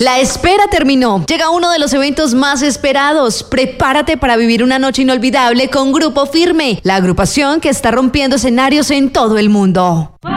La espera terminó. Llega uno de los eventos más esperados. Prepárate para vivir una noche inolvidable con Grupo Firme, la agrupación que está rompiendo escenarios en todo el mundo.